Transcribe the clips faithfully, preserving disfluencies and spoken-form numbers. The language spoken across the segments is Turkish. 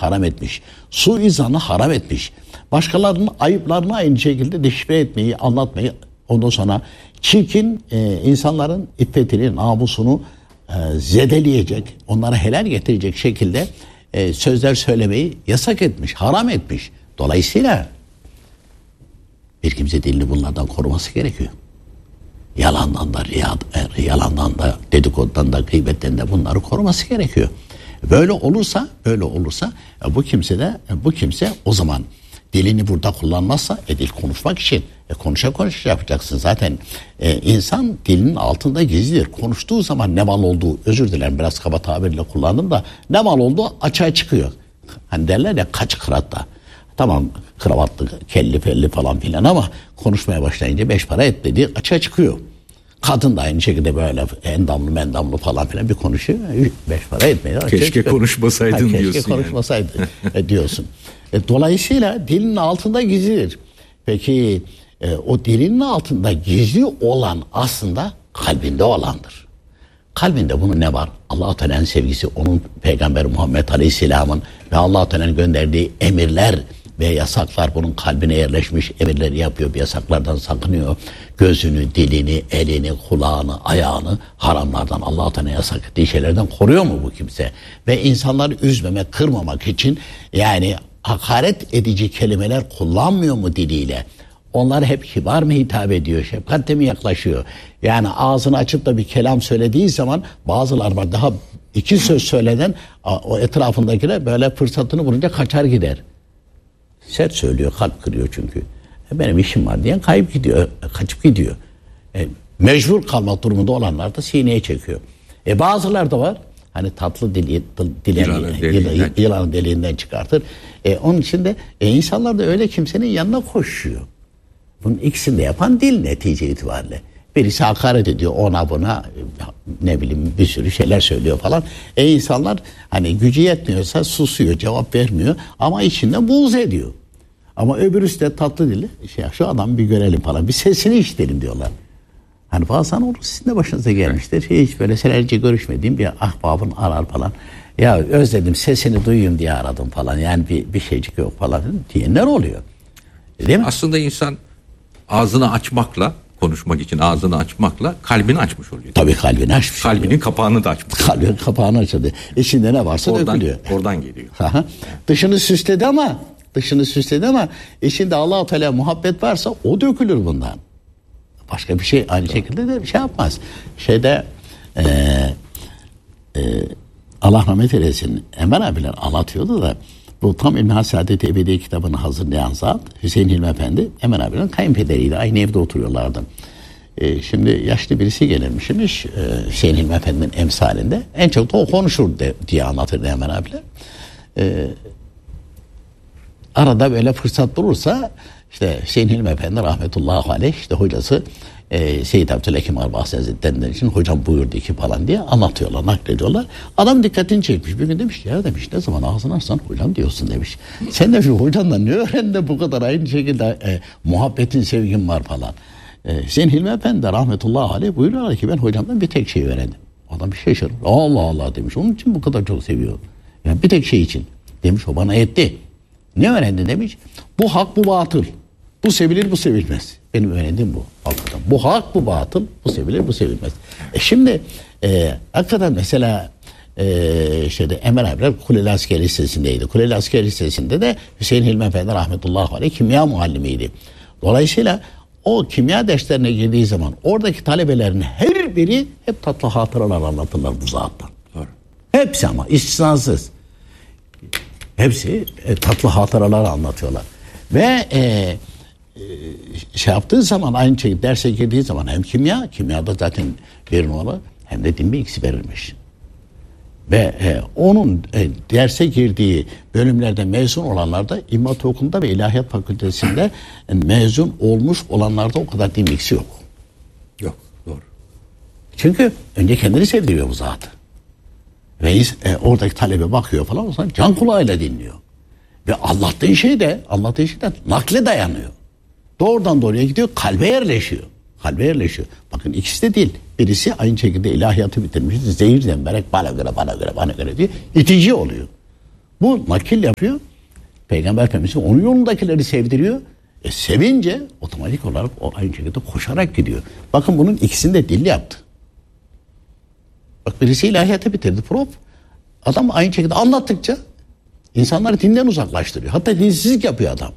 haram etmiş. Suizanı haram etmiş. Başkalarının ayıplarını aynı şekilde deşifre etmeyi, anlatmayı, ondan sonra çirkin e, insanların iffetini, namusunu e, zedeleyecek, onlara helal getirecek şekilde e, sözler söylemeyi yasak etmiş, haram etmiş. Dolayısıyla bir kimse dilini bunlardan koruması gerekiyor. Yalandan da, riyad, e, yalandan da, dedikodudan da, gıybetten de bunları koruması gerekiyor. Böyle olursa, böyle olursa e, bu kimse de, e, bu kimse o zaman dilini burada kullanmazsa, e, dil konuşmak için e, konuşa konuşa yapacaksın. Zaten e, insan dilinin altında gizlidir. Konuştuğu zaman ne mal olduğu, özür dilerim biraz kaba tabirle kullandım da, ne mal olduğu açığa çıkıyor. Hani derler ya kaç kıratta. Tamam kravatlı, kelli felli falan filan ama konuşmaya başlayınca beş para etmediği açığa çıkıyor. Kadın da aynı şekilde böyle endamlı mendamlı falan filan bir konuşuyor. Beş para etmiyor. Keşke konuşmasaydın ha, diyorsun. Keşke konuşmasaydı yani. diyorsun. E, dolayısıyla dilin altında gizlidir. Peki e, o dilin altında gizli olan aslında kalbinde olandır. Kalbinde bunun ne var? Allah-u Teala'nın sevgisi, onun Peygamber Muhammed Aleyhisselam'ın ve Allah-u Teala'nın gönderdiği emirler ve yasaklar bunun kalbine yerleşmiş, emirleri yapıyor, yasaklardan sakınıyor. Gözünü, dilini, elini, kulağını, ayağını haramlardan, Allah-u Teala yasak ettiği şeylerden koruyor mu bu kimse? Ve insanları üzmemek, kırmamak için yani hakaret edici kelimeler kullanmıyor mu diliyle? Onlar hep kibar mı hitap ediyor, şefkatle mi yaklaşıyor? Yani ağzını açıp da bir kelam söylediği zaman bazılar var daha iki söz söyleden o etrafındakiler böyle fırsatını bulunca kaçar gider. Sert söylüyor, kalp kırıyor çünkü. E benim işim var diyen kayıp gidiyor, kaçıp gidiyor. E, mecbur kalmak durumunda olanlar da sineye çekiyor. E bazılar da var, hani tatlı dili, dil, yılanın, deliğinden. yılanın deliğinden çıkartır. E, onun için de e, insanlar da öyle kimsenin yanına koşuyor. Bunun ikisini de yapan dil netice itibariyle. Birisi hakaret ediyor, ona buna ne bileyim bir sürü şeyler söylüyor falan. E insanlar hani gücü yetmiyorsa susuyor, cevap vermiyor ama içinden buğz ediyor. Ama öbürüsü de tatlı dili, şey, şu adamı bir görelim falan, bir sesini işitelim diyorlar. Hani bazen olur, sizin de başınıza gelmiştir. Hiç böyle senelerce görüşmediğim bir ahbabın arar falan. Ya özledim, sesini duyayım diye aradım falan. Yani bir, bir şeycik yok falan diyenler oluyor. Değil mi? Aslında insan ağzını açmakla, konuşmak için ağzını açmakla kalbini açmış oluyor. Tabii kalbini açmış. Kalbinin oluyor. Kapağını da açmış. Kalbinin kapağını açıldı. İçinde ne varsa oradan, dökülüyor. Oradan geliyor. Aha. Dışını süsledi ama dışını süsledi ama içinde Allah-u Teala muhabbet varsa o dökülür bundan. Başka bir şey aynı şekilde de bir şey yapmaz. Şeyde e, e, Allah rahmet eylesin Enver abiler anlatıyordu da bu tam İlmihal Saadet-i Ebedi kitabını hazırlayan zat Hüseyin Hilmi Efendi Enver abilerin kayınpederiyle aynı evde oturuyorlardı. E, şimdi yaşlı birisi gelirmişmiş e, Hüseyin Hilmi Efendi'nin emsalinde. En çok da o konuşur de, diye anlatırdı Enver abiler. E, arada böyle fırsat bulursa işte Hüseyin Hilmi Efendi rahmetullahi aleyh işte hocası e, Seyyid Abdülhakim Arbasi Hazretleri'nden için hocam buyurdu ki falan diye anlatıyorlar, naklediyorlar. Adam dikkatini çekmiş. Bir gün demiş ki ya demiş ne zaman ağzını açsan hocam diyorsun demiş. Sen de şu hocandan ne öğrendin de bu kadar aynı şekilde e, muhabbetin, sevgin var falan. E, Hüseyin Hilmi Efendi de rahmetullahi aleyh buyuruyorlar ki ben hocamdan bir tek şey öğrendim. Adam bir şaşırır. Allah Allah demiş. Onun için bu kadar çok seviyor. Yani bir tek şey için. Demiş o bana etti. Ne öğrendi demiş. Bu hak bu batıl. Bu sevilir bu sevilmez. Benim öğrendiğim bu. Hakikaten. Bu hak bu batıl. Bu sevilir bu sevilmez. E şimdi e, hakikaten mesela e, şeyde Enver abiler Kuleli Asker Lisesi'ndeydi. Kuleli Asker Lisesi'nde de Hüseyin Hilmi Efendi rahmetullahi aleyh kimya muallimiydi. Dolayısıyla o kimya derslerine girdiği zaman oradaki talebelerin her biri hep tatlı hatıralar anlatırlar bu zattan. Doğru. Hepsi ama istisnasız. Hepsi e, tatlı hatıralar anlatıyorlar. Ve e, e, şey yaptığı zaman aynı şekilde derse girdiği zaman hem kimya, kimyada zaten bir numara hem de din bilgisi verilmiş. Ve e, onun e, derse girdiği bölümlerde mezun olanlarda İmam Hatip Okulu'nda ve İlahiyat Fakültesi'nde e, mezun olmuş olanlarda o kadar din bilgisi yok. Yok, doğru. Çünkü önce kendini sevdiriyor bu zatı. Reis e, oradaki talebe bakıyor falan o zaman can kulağıyla dinliyor. Ve anlattığı şey de anlattığı şey de nakle dayanıyor. Doğrudan doğruya gidiyor, kalbe yerleşiyor. Kalbe yerleşiyor. Bakın ikisi de değil. Birisi aynı şekilde ilahiyatı bitirmiş. Zehir zemberek bana göre bana göre bana göre diye itici oluyor. Bu nakil yapıyor. Peygamber Efendimiz onun yolundakileri sevdiriyor. E sevince otomatik olarak o aynı şekilde koşarak gidiyor. Bakın bunun ikisini de dilli yaptı. Bak birisi ilahiyatı bitirdi prof. Adam aynı şekilde anlattıkça insanları dinden uzaklaştırıyor. Hatta dinsizlik yapıyor adam.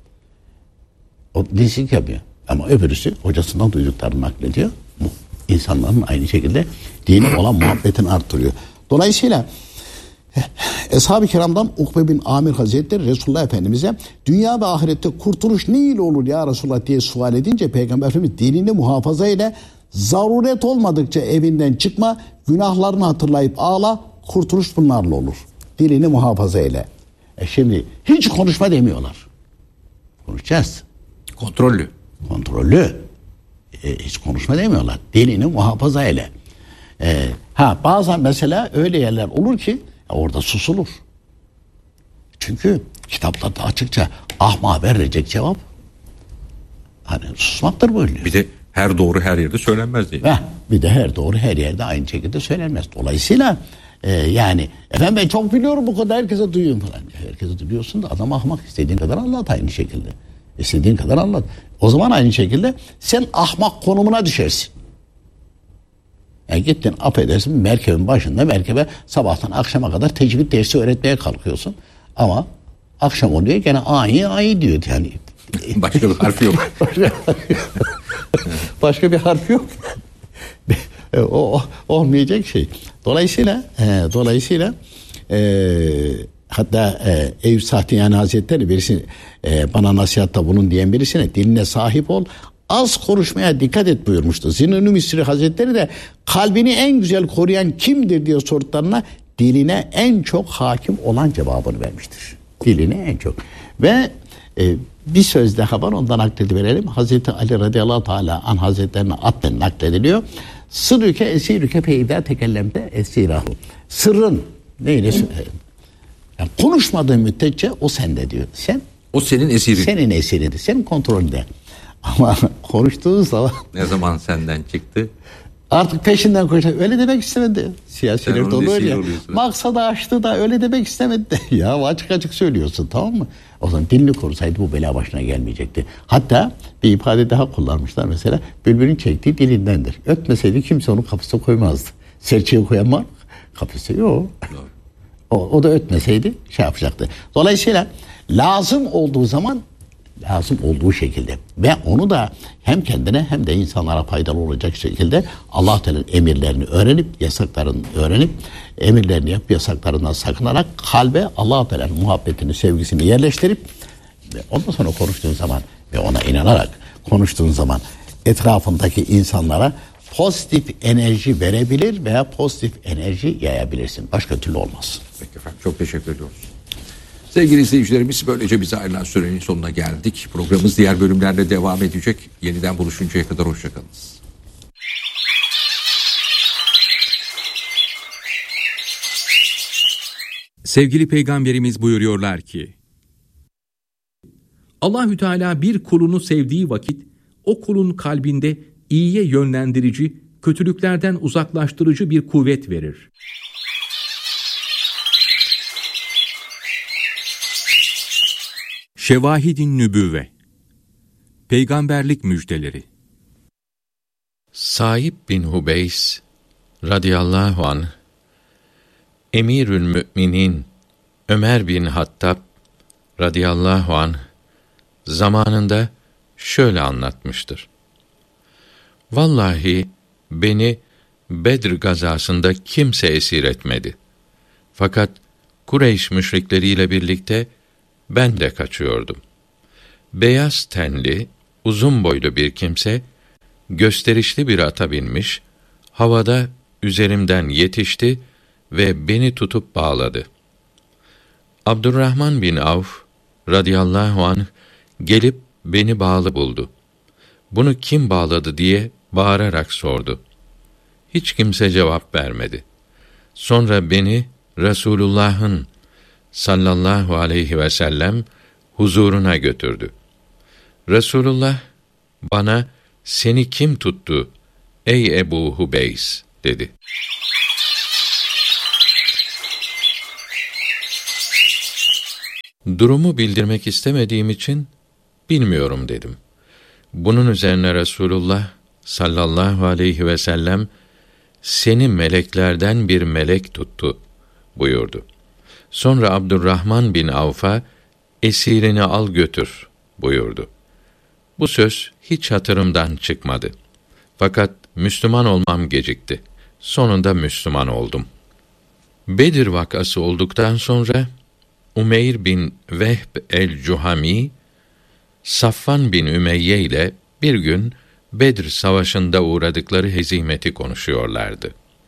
O dinsizlik yapıyor. Ama öbürüsü hocasından duyduklarını naklediyor. Bu insanların aynı şekilde dine olan muhabbetini arttırıyor. Dolayısıyla Eshab-ı Kiram'dan Ukbe bin Amir Hazretleri Resulullah Efendimiz'e dünya ve ahirette kurtuluş ne ile olur ya Resulullah diye sual edince Peygamber Efendimiz dinini muhafaza ile zaruret olmadıkça evinden çıkma, günahlarını hatırlayıp ağla, kurtuluş bunlarla olur. Dilini muhafaza ile. E şimdi hiç konuşma demiyorlar. Konuşacağız. Kontrollü. Kontrollü. E, hiç konuşma demiyorlar. Dilini muhafaza ile. E, ha bazen mesela öyle yerler olur ki orada susulur. Çünkü kitaplarda açıkça ahmağa verilecek cevap hani susmaktır buyuruyor. Bir de her doğru her yerde söylenmez diye. Heh, bir de her doğru her yerde aynı şekilde söylenmez. Dolayısıyla e, yani efendim ben çok biliyorum bu kadar herkese duyuyorum falan. Herkese duyuyorsun da adam ahmak, istediğin kadar anlat aynı şekilde. İstediğin kadar anlat. O zaman aynı şekilde sen ahmak konumuna düşersin. Yani gittin affedersin merkebin başında merkebe sabahtan akşama kadar tecvid dersi öğretmeye kalkıyorsun. Ama akşam oluyor gene ayi ayi diyor yani. Başka bir harfi yok. Başka bir harf yok. o, o olmayacak şey. Dolayısıyla e, dolayısıyla e, hatta e, Eyüp Sahtiyani Hazretleri birisi e, bana nasihatta bulun diyen birisine diline sahip ol, az konuşmaya dikkat et buyurmuştu. Zinun-u Misri Hazretleri de kalbini en güzel koruyan kimdir diye sorduklarına diline en çok hakim olan cevabını vermiştir. Diline en çok. Ve e, bir söz daha var ondan naklediverelim. Hazreti Ali radıyallahu teala an hazretlerine atlen naklediliyor. Sırrüke esirüke feyda tekellemde esirahu. Sırrın neyle yani konuşmadığın müddetçe o sende diyor. Sen o senin esirin. Senin esiridir. Senin kontrolünde. Ama konuştuğun zaman ne zaman senden çıktı? Artık peşinden koşacak. Öyle demek istemedi. Siyasiler de öyle ya. Maksadı açtı da öyle demek istemedi de. Ya açık açık söylüyorsun tamam mı? O zaman dilini korusaydı bu bela başına gelmeyecekti. Hatta bir ifade daha kullanmışlar mesela. Bülbülün çektiği dilindendir. Ötmeseydi kimse onu kafese koymazdı. Serçeye koyan var mı? Kafese yok. O, o da ötmeseydi şey yapacaktı. Dolayısıyla lazım olduğu zaman lazım olduğu şekilde ve onu da hem kendine hem de insanlara faydalı olacak şekilde Allah Teala'nın emirlerini öğrenip yasaklarını öğrenip emirlerini yap yasaklarından sakınarak kalbe Allah Teala'nın muhabbetini sevgisini yerleştirip ve ondan sonra konuştuğun zaman ve ona inanarak konuştuğun zaman etrafındaki insanlara pozitif enerji verebilir veya pozitif enerji yayabilirsin. Başka türlü olmaz. Peki efendim çok teşekkür ediyoruz. Sevgili izleyicilerimiz böylece bize ayrılan sürenin sonuna geldik. Programımız diğer bölümlerle devam edecek. Yeniden buluşuncaya kadar hoşçakalınız. Sevgili Peygamberimiz buyuruyorlar ki, Allahü Teala bir kulunu sevdiği vakit o kulun kalbinde iyiye yönlendirici, kötülüklerden uzaklaştırıcı bir kuvvet verir. Şevahid-i Nübüvve, Peygamberlik müjdeleri. Saib bin Hubeys radıyallahu anh, Emirül Müminin Ömer bin Hattab radıyallahu anh zamanında şöyle anlatmıştır. Vallahi beni Bedr gazasında kimse esir etmedi. Fakat Kureyş müşrikleriyle birlikte ben de kaçıyordum. Beyaz tenli, uzun boylu bir kimse, gösterişli bir ata binmiş, havada üzerimden yetişti ve beni tutup bağladı. Abdurrahman bin Avf radıyallahu anh gelip beni bağlı buldu. Bunu kim bağladı diye bağırarak sordu. Hiç kimse cevap vermedi. Sonra beni Resulullah'ın sallallahu aleyhi ve sellem huzuruna götürdü. Resulullah bana seni kim tuttu ey Ebu Hubeys dedi. Durumu bildirmek istemediğim için bilmiyorum dedim. Bunun üzerine Resulullah sallallahu aleyhi ve sellem seni meleklerden bir melek tuttu buyurdu. Sonra Abdurrahman bin Avf'a esirini al götür buyurdu. Bu söz hiç hatırımdan çıkmadı. Fakat Müslüman olmam gecikti. Sonunda Müslüman oldum. Bedir vakası olduktan sonra Umeyr bin Vehb el-Cuhami, Safvan bin Ümeyye ile bir gün Bedir savaşında uğradıkları hezimeti konuşuyorlardı.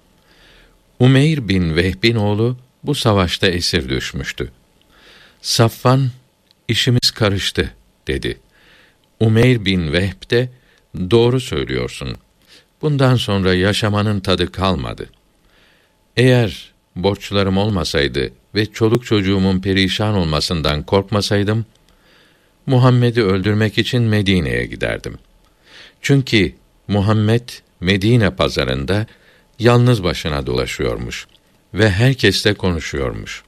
Umeyr bin Vehb'in oğlu bu savaşta esir düşmüştü. Safvan, işimiz karıştı dedi. Umeyr bin Vehb de, doğru söylüyorsun. Bundan sonra yaşamanın tadı kalmadı. Eğer borçlarım olmasaydı ve çoluk çocuğumun perişan olmasından korkmasaydım, Muhammed'i öldürmek için Medine'ye giderdim. Çünkü Muhammed Medine pazarında yalnız başına dolaşıyormuş ve herkesle konuşuyormuş.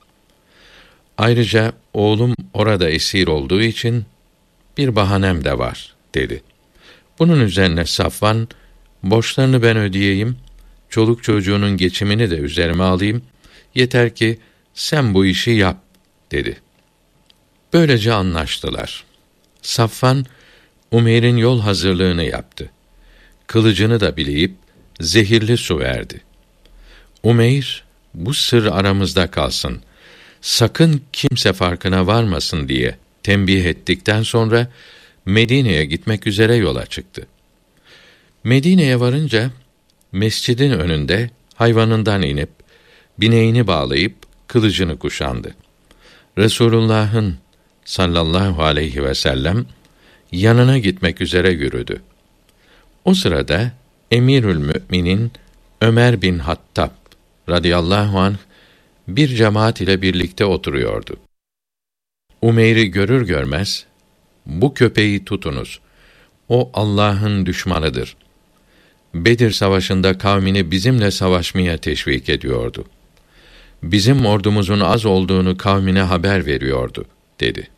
Ayrıca oğlum orada esir olduğu için bir bahanem de var dedi. Bunun üzerine Safvan, borçlarını ben ödeyeyim, çoluk çocuğunun geçimini de üzerime alayım, yeter ki sen bu işi yap dedi. Böylece anlaştılar. Safvan, Umeyr'in yol hazırlığını yaptı. Kılıcını da bileyip zehirli su verdi. Umeyr, bu sır aramızda kalsın, sakın kimse farkına varmasın diye tembih ettikten sonra Medine'ye gitmek üzere yola çıktı. Medine'ye varınca mescidin önünde hayvanından inip bineğini bağlayıp kılıcını kuşandı. Resulullah'ın sallallahu aleyhi ve sellem yanına gitmek üzere yürüdü. O sırada Emirül Müminin Ömer bin Hattab radıyallahu anh bir cemaat ile birlikte oturuyordu. Umeyr'i görür görmez, bu köpeği tutunuz, o Allah'ın düşmanıdır. Bedir savaşında kavmini bizimle savaşmaya teşvik ediyordu. Bizim ordumuzun az olduğunu kavmine haber veriyordu, dedi.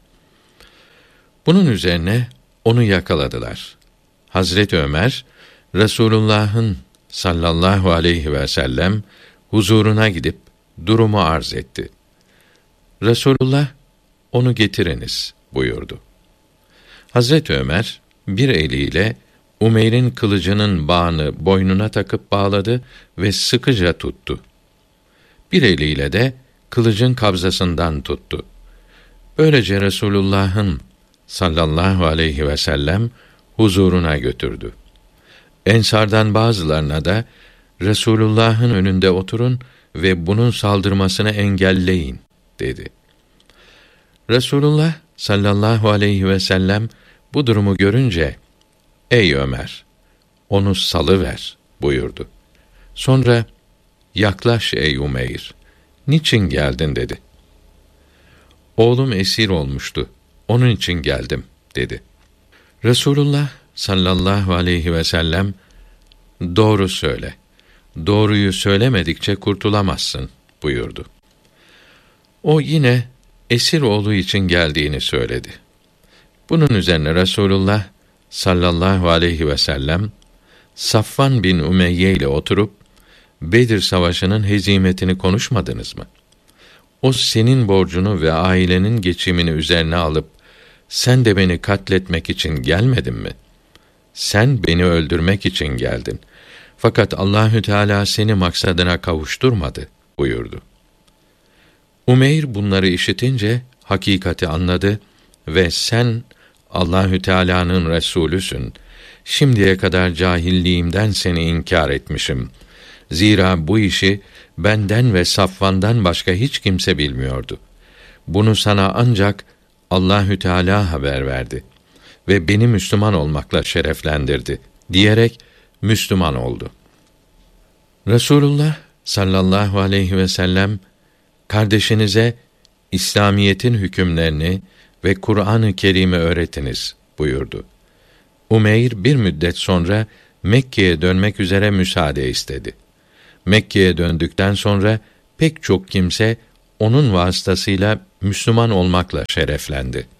Bunun üzerine onu yakaladılar. Hazreti Ömer, Resulullah'ın sallallahu aleyhi ve sellem huzuruna gidip durumu arz etti. Resulullah, onu getiriniz buyurdu. Hazreti Ömer bir eliyle Umeyr'in kılıcının bağını boynuna takıp bağladı ve sıkıca tuttu. Bir eliyle de kılıcın kabzasından tuttu. Böylece Resulullah'ın sallallahu aleyhi ve sellem huzuruna götürdü. Ensardan bazılarına da Resulullah'ın önünde oturun ve bunun saldırmasını engelleyin dedi. Resulullah sallallahu aleyhi ve sellem bu durumu görünce, ey Ömer, onu salıver buyurdu. Sonra, yaklaş ey Umeyr, niçin geldin dedi. Oğlum esir olmuştu, onun için geldim dedi. Resulullah sallallahu aleyhi ve sellem, doğru söyle, doğruyu söylemedikçe kurtulamazsın buyurdu. O yine esir oğlu için geldiğini söyledi. Bunun üzerine Resulullah sallallahu aleyhi ve sellem Safvan bin Ümeyye ile oturup Bedir Savaşı'nın hezimetini konuşmadınız mı? O senin borcunu ve ailenin geçimini üzerine alıp sen de beni katletmek için gelmedin mi? Sen beni öldürmek için geldin. Fakat Allahü Teala seni maksadına kavuşturmadı buyurdu. Umeyr bunları işitince hakikati anladı ve sen Allahü Teala'nın Resulüsün. Şimdiye kadar cahilliğimden seni inkar etmişim. Zira bu işi benden ve Safvan'dan başka hiç kimse bilmiyordu. Bunu sana ancak Allahü Teala haber verdi ve beni Müslüman olmakla şereflendirdi diyerek Müslüman oldu. Resulullah sallallahu aleyhi ve sellem kardeşinize İslamiyetin hükümlerini ve Kur'an-ı Kerim'i öğretiniz buyurdu. Umeyr bir müddet sonra Mekke'ye dönmek üzere müsaade istedi. Mekke'ye döndükten sonra pek çok kimse onun vasıtasıyla Müslüman olmakla şereflendi.